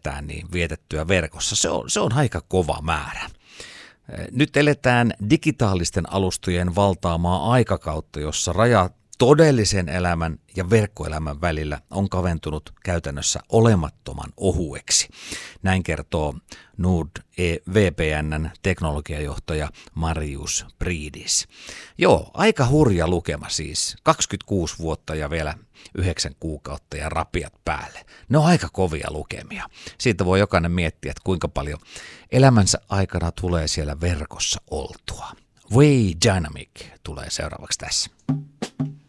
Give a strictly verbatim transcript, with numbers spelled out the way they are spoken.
eletään, niin vietettyä verkossa. Se on, se on aika kova määrä. Nyt eletään digitaalisten alustojen valtaamaa aikakautta, jossa raja todellisen elämän ja verkkoelämän välillä on kaventunut käytännössä olemattoman ohueksi. Näin kertoo NordVPN:n teknologiajohtaja Marius Briedis. Joo, aika hurja lukema siis. kaksikymmentäkuusi vuotta ja vielä yhdeksän kuukautta ja rapiat päälle. Ne on aika kovia lukemia. Siitä voi jokainen miettiä, että kuinka paljon elämänsä aikana tulee siellä verkossa oltua. Way Dynamic tulee seuraavaksi tässä.